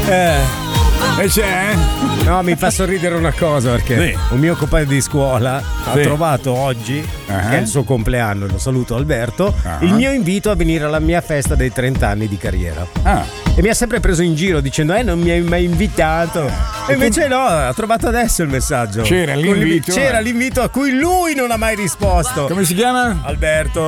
E c'è? No, mi fa sorridere una cosa perché un mio compagno di scuola ha trovato oggi, che è il suo compleanno, lo saluto Alberto, il mio invito a venire alla mia festa dei 30 anni di carriera. E mi ha sempre preso in giro dicendo non mi hai mai invitato. E invece no, ha trovato adesso il messaggio. C'era l'invito. C'era l'invito a cui lui non ha mai risposto. Come si chiama? Alberto.